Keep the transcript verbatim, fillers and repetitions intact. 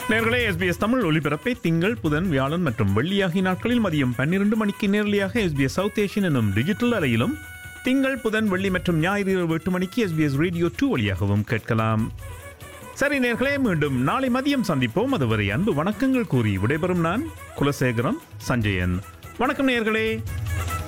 நேர்களே, எஸ்பிஎஸ் தமிழ் ஒலிபரப்பை திங்கள், புதன், வியாழன் மற்றும் வெள்ளி ஆகிய நாட்களில் மதியம் பன்னிரண்டு மணிக்கு நேரலையாக எஸ்பிஎஸ் சவுத் ஏஷியன் எனும் டிஜிட்டல் அலையிலும், திங்கள், புதன், வெள்ளி மற்றும் ஞாயிறு இரவு எட்டு மணிக்கு எஸ்பிஎஸ் ரேடியோ டூ வழியாகவும் கேட்கலாம். சரி நேர்களே, மீண்டும் நாளை மதியம் சந்திப்போம். அதுவரை அன்பு வணக்கங்கள் கூறி விடைபெறும் நான் குலசேகரம் சஞ்சயன். வணக்கம் நேர்களே.